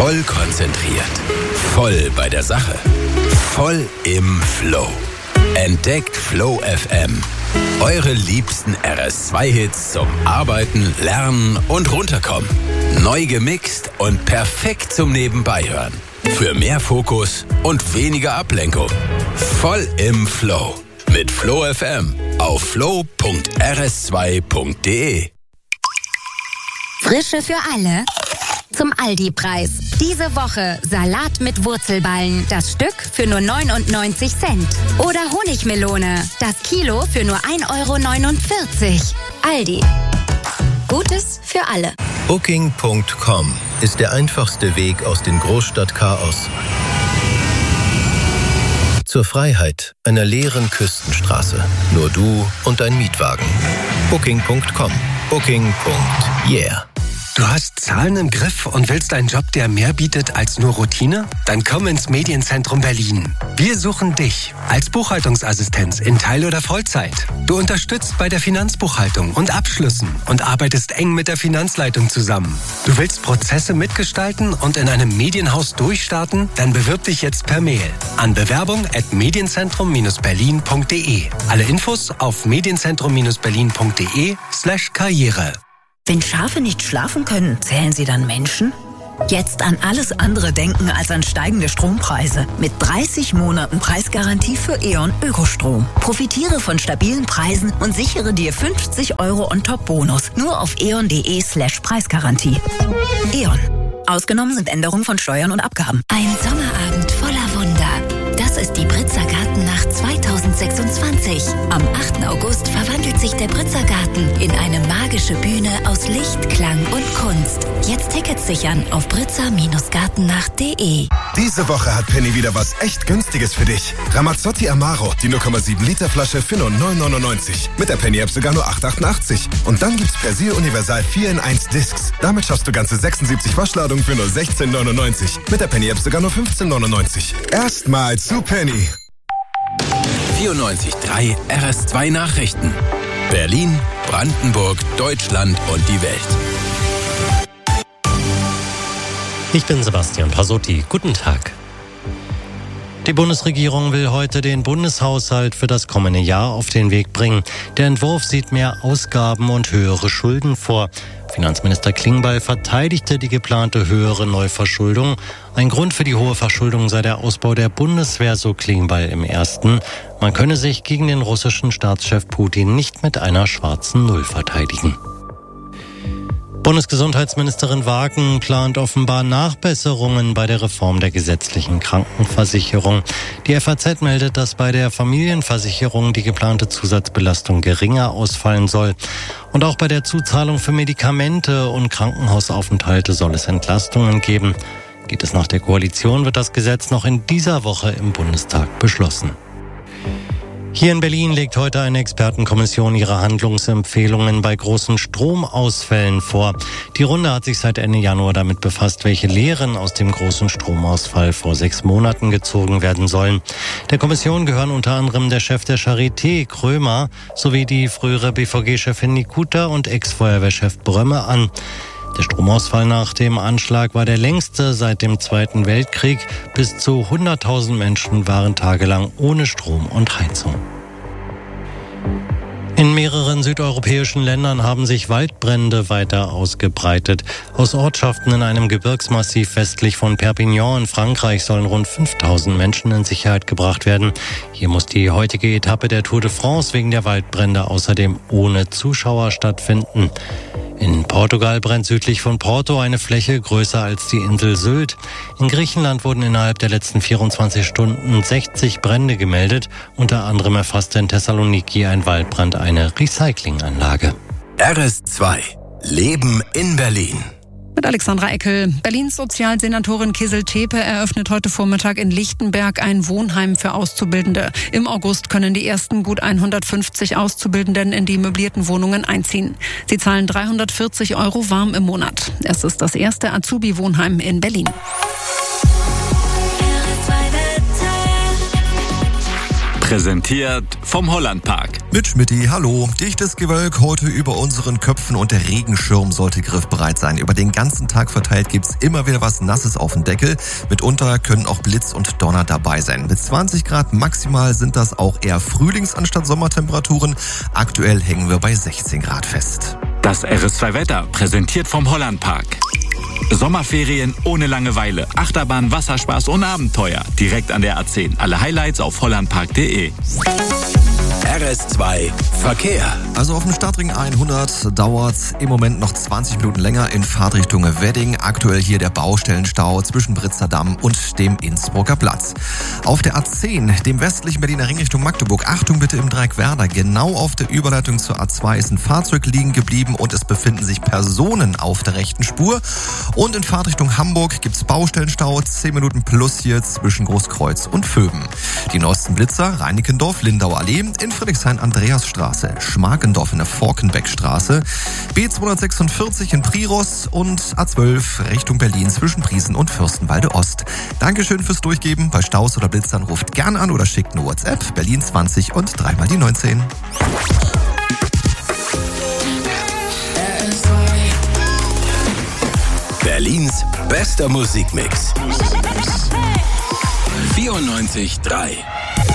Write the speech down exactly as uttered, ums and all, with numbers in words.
Voll konzentriert. Voll bei der Sache. Voll im Flow. Entdeckt Flow F M. Eure liebsten R S zwei Hits zum Arbeiten, Lernen und Runterkommen. Neu gemixt und perfekt zum Nebenbeihören. Für mehr Fokus und weniger Ablenkung. Voll im Flow. Mit Flow F M auf flow punkt r s zwei punkt d e. Frische für alle. Zum Aldi-Preis. Diese Woche Salat mit Wurzelballen. Das Stück für nur neunundneunzig Cent. Oder Honigmelone. Das Kilo für nur ein Euro neunundvierzig. Aldi. Gutes für alle. Booking Punkt com ist der einfachste Weg aus dem Großstadtchaos zur Freiheit einer leeren Küstenstraße. Nur du und dein Mietwagen. Booking Punkt com. Booking. Yeah. Du hast Zahlen im Griff und willst einen Job, der mehr bietet als nur Routine? Dann komm ins Medienzentrum Berlin. Wir suchen dich als Buchhaltungsassistenz in Teil- oder Vollzeit. Du unterstützt bei der Finanzbuchhaltung und Abschlüssen und arbeitest eng mit der Finanzleitung zusammen. Du willst Prozesse mitgestalten und in einem Medienhaus durchstarten? Dann bewirb dich jetzt per Mail an bewerbung at medienzentrum berlin punkt de. Alle Infos auf medienzentrum berlin punkt de slash karriere. Wenn Schafe nicht schlafen können, zählen sie dann Menschen? Jetzt an alles andere denken als an steigende Strompreise. Mit dreißig Monaten Preisgarantie für E.ON Ökostrom. Profitiere von stabilen Preisen und sichere dir fünfzig Euro On-Top-Bonus. Nur auf eon.de slash Preisgarantie. E.ON. Ausgenommen sind Änderungen von Steuern und Abgaben. Ein Sommerabend voller Wunder. Das ist die Britzer Gartennacht zweitausendsechsundzwanzig. Am achten August verwandelt sich der Britzer Garten in eine magische Bühne aus Licht, Klang und Kunst. Jetzt Tickets sichern auf britzer gartennacht punkt de. Diese Woche hat Penny wieder was echt Günstiges für dich. Ramazzotti Amaro, die null Komma sieben Liter Flasche für nur neun neunundneunzig. Mit der Penny-App sogar nur acht achtundachtzig. Und dann gibt's Persil Universal vier in eins Discs. Damit schaffst du ganze sechsundsiebzig Waschladungen für nur sechzehn neunundneunzig. Mit der Penny-App sogar nur fünfzehn neunundneunzig. Erstmal zu Penny. vierundneunzig Komma drei R S zwei Nachrichten. Berlin, Brandenburg, Deutschland und die Welt. Ich bin Sebastian Pasotti. Guten Tag. Die Bundesregierung will heute den Bundeshaushalt für das kommende Jahr auf den Weg bringen. Der Entwurf sieht mehr Ausgaben und höhere Schulden vor. Finanzminister Klingbeil verteidigte die geplante höhere Neuverschuldung. Ein Grund für die hohe Verschuldung sei der Ausbau der Bundeswehr, so Klingbeil im Ersten. Man könne sich gegen den russischen Staatschef Putin nicht mit einer schwarzen Null verteidigen. Bundesgesundheitsministerin Wagen plant offenbar Nachbesserungen bei der Reform der gesetzlichen Krankenversicherung. Die F A Z meldet, dass bei der Familienversicherung die geplante Zusatzbelastung geringer ausfallen soll. Und auch bei der Zuzahlung für Medikamente und Krankenhausaufenthalte soll es Entlastungen geben. Geht es nach der Koalition, wird das Gesetz noch in dieser Woche im Bundestag beschlossen. Hier in Berlin legt heute eine Expertenkommission ihre Handlungsempfehlungen bei großen Stromausfällen vor. Die Runde hat sich seit Ende Januar damit befasst, welche Lehren aus dem großen Stromausfall vor sechs Monaten gezogen werden sollen. Der Kommission gehören unter anderem der Chef der Charité, Krömer, sowie die frühere B V G-Chefin Nikuta und Ex-Feuerwehrchef Brömme an. Der Stromausfall nach dem Anschlag war der längste seit dem Zweiten Weltkrieg. Bis zu hunderttausend Menschen waren tagelang ohne Strom und Heizung. In mehreren südeuropäischen Ländern haben sich Waldbrände weiter ausgebreitet. Aus Ortschaften in einem Gebirgsmassiv westlich von Perpignan in Frankreich sollen rund fünftausend Menschen in Sicherheit gebracht werden. Hier muss die heutige Etappe der Tour de France wegen der Waldbrände außerdem ohne Zuschauer stattfinden. In Portugal brennt südlich von Porto eine Fläche größer als die Insel Sylt. In Griechenland wurden innerhalb der letzten vierundzwanzig Stunden sechzig Brände gemeldet. Unter anderem erfasste in Thessaloniki ein Waldbrand eine Recyclinganlage. R S zwei. Leben in Berlin. Mit Alexandra Eckel. Berlins Sozialsenatorin Kizil Tepe eröffnet heute Vormittag in Lichtenberg ein Wohnheim für Auszubildende. Im August können die ersten gut hundertfünfzig Auszubildenden in die möblierten Wohnungen einziehen. Sie zahlen dreihundertvierzig Euro warm im Monat. Es ist das erste Azubi-Wohnheim in Berlin. Präsentiert vom Hollandpark. Mit Schmidti, hallo. Dichtes Gewölk heute über unseren Köpfen und der Regenschirm sollte griffbereit sein. Über den ganzen Tag verteilt gibt's immer wieder was Nasses auf dem Deckel. Mitunter können auch Blitz und Donner dabei sein. Mit zwanzig Grad maximal sind das auch eher Frühlings- anstatt Sommertemperaturen. Aktuell hängen wir bei sechzehn Grad fest. Das R S zwei Wetter, präsentiert vom Hollandpark. Sommerferien ohne Langeweile, Achterbahn, Wasserspaß und Abenteuer. Direkt an der A zehn. Alle Highlights auf hollandpark punkt de. R S zwei Verkehr. Also auf dem Stadtring hundert dauert es im Moment noch zwanzig Minuten länger in Fahrtrichtung Wedding. Aktuell hier der Baustellenstau zwischen Britzer Damm und dem Innsbrucker Platz. Auf der A zehn, dem westlichen Berliner Ring Richtung Magdeburg, Achtung bitte im Dreieck Werder. Genau auf der Überleitung zur A zwei ist ein Fahrzeug liegen geblieben und es befinden sich Personen auf der rechten Spur. Und in Fahrtrichtung Hamburg gibt's Baustellenstau, zehn Minuten plus hier zwischen Großkreuz und Vöben. Die neuesten Blitzer, Reinickendorf, Lindauer Allee, in Friedrichshain-Andreasstraße, Schmarkendorf in der Forkenbeckstraße, B zweihundertsechsundvierzig in Priros und A zwölf Richtung Berlin zwischen Priesen und Fürstenwalde Ost. Dankeschön fürs Durchgeben. Bei Staus oder Blitzern ruft gern an oder schickt eine WhatsApp Berlin zwanzig und dreimal die neunzehn. Berlins bester Musikmix. vierundneunzig Komma drei